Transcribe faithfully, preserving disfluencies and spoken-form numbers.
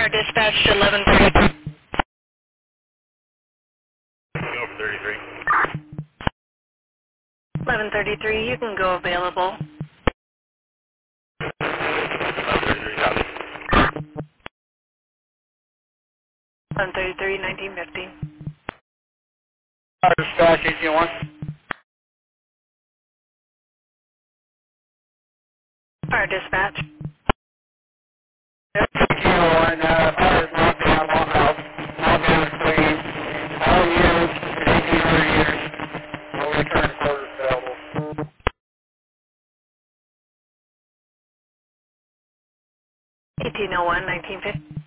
Our dispatch to eleven thirty. Go for thirty-three. eleven thirty-three, you can go available. Uh, thirty-three, copy. eleven thirty-three, nineteen fifty. Our dispatch, eighteen one. Our dispatch. eighteen one, uh, fire is not down, one house. Not down is clean. All years, eighteen hundred years. No return quarters available. eighteen oh one, nineteen fifty.